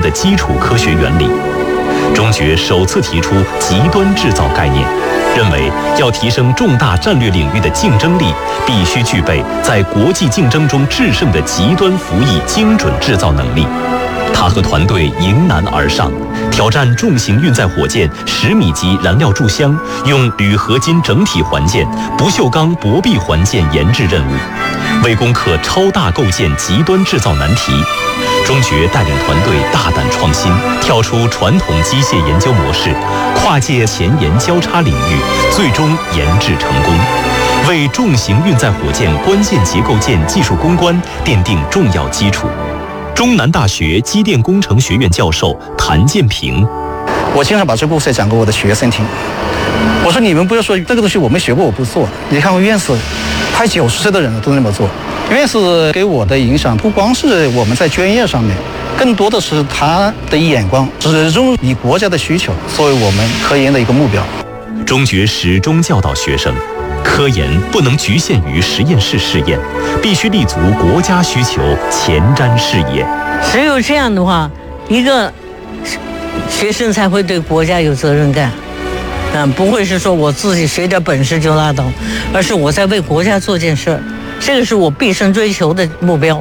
的基础科学原理。中决首次提出极端制造概念，认为要提升重大战略领域的竞争力，必须具备在国际竞争中制胜的极端服役精准制造能力。他和团队迎难而上，挑战重型运载火箭10米级燃料注箱用铝合金整体环件、不锈钢薄壁环件研制任务，为攻克超大构件极端制造难题。中决带领团队大胆创新，跳出传统机械研究模式，跨界前沿交叉领域，最终研制成功，为重型运载火箭关键结构件技术攻关奠定重要基础。中南大学机电工程学院教授谭建平， 我经常把这故事讲给我的学生听。我说你们不要说这个东西我没学过我不做，你看我院士快90岁的人了都那么做。院士给我的影响不光是我们在专业上面，更多的是他的眼光，始终以国家的需求作为我们科研的一个目标。 中决始终教导学生，科研不能局限于实验室试验，必须立足国家需求，前瞻视野。 只有这样的话，一个学生才会对国家有责任感。不会是说我自己学点本事就拉倒，而是我在为国家做件事儿，这个是我毕生追求的目标。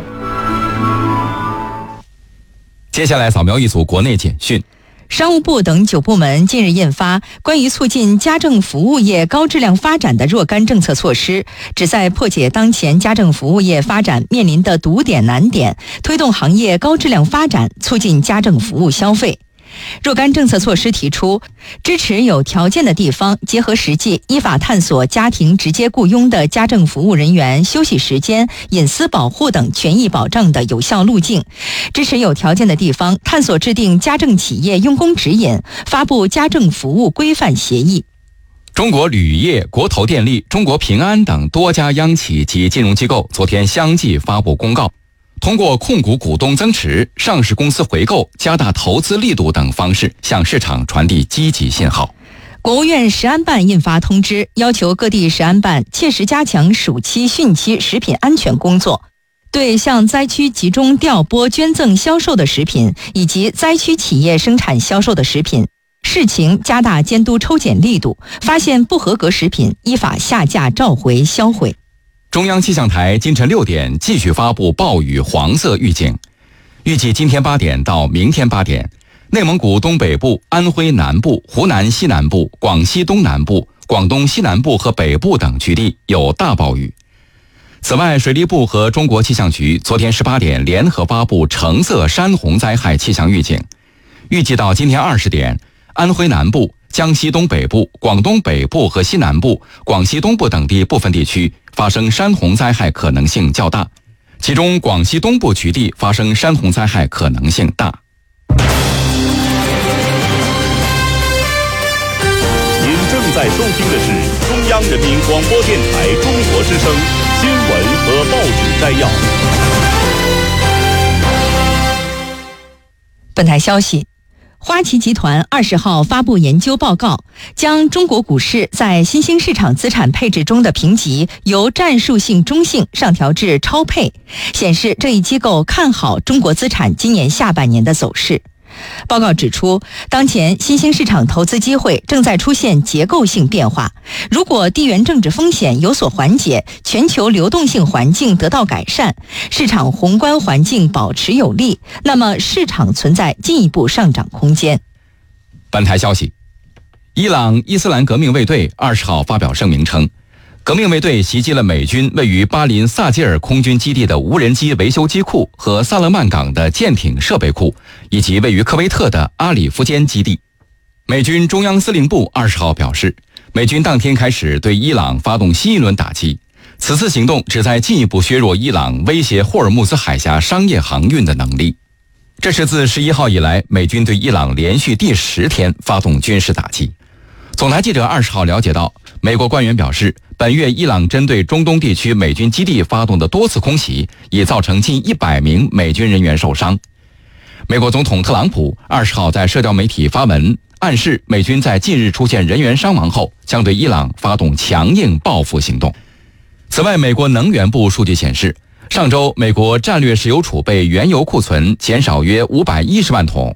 接下来扫描一组国内简讯。 商务部等9部门近日印发关于促进家政服务业高质量发展的若干政策措施，旨在破解当前家政服务业发展面临的堵点难点，推动行业高质量发展，促进家政服务消费。若干政策措施提出，支持有条件的地方结合实际，依法探索家庭直接雇佣的家政服务人员休息时间、隐私保护等权益保障的有效路径；支持有条件的地方探索制定家政企业用工指引，发布家政服务规范协议。 中国铝业、国投电力、中国平安等多家央企及金融机构昨天相继发布公告，通过控股股东增持、上市公司回购、加大投资力度等方式向市场传递积极信号。 国务院食安办印发通知，要求各地食安办切实加强暑期、汛期食品安全工作，对向灾区集中调拨捐赠销售的食品以及灾区企业生产销售的食品，视情加大监督抽检力度，发现不合格食品依法下架召回销毁。 中央气象台今晨6点继续发布暴雨黄色预警，预计今天8点到明天8点，内蒙古东北部、安徽南部、湖南西南部、广西东南部、广东西南部和北部等局地有大暴雨。此外，水利部和中国气象局昨天18点联合发布橙色山洪灾害气象预警，预计到今天20点，安徽南部、江西东北部、广东北部和西南部、广西东部等地部分地区发生山洪灾害可能性较大，其中广西东部局地发生山洪灾害可能性大。 您正在收听的是中央人民广播电台中国之声新闻和报纸摘要。 本台消息，花旗集团20号发布研究报告，将中国股市在新兴市场资产配置中的评级由战术性中性上调至超配，显示这一机构看好中国资产今年下半年的走势。报告指出，当前新兴市场投资机会正在出现结构性变化，如果地缘政治风险有所缓解，全球流动性环境得到改善，市场宏观环境保持有利，那么市场存在进一步上涨空间。 本台消息，伊朗伊斯兰革命卫队20号发表声明称，革命卫队袭击了美军位于巴林萨基尔空军基地的无人机维修机库和萨勒曼港的舰艇设备库，以及位于科威特的阿里夫坚基地。美军中央司令部20号表示，美军当天开始对伊朗发动新一轮打击，此次行动旨在进一步削弱伊朗威胁霍尔木兹海峡商业航运的能力。这是自11号以来美军对伊朗连续第10天发动军事打击。总台记者20号了解到，美国官员表示，本月伊朗针对中东地区美军基地发动的多次空袭，已造成近100名美军人员受伤。美国总统特朗普20号在社交媒体发文，暗示美军在近日出现人员伤亡后，将对伊朗发动强硬报复行动。此外，美国能源部数据显示，上周美国战略石油储备原油库存减少约510万桶，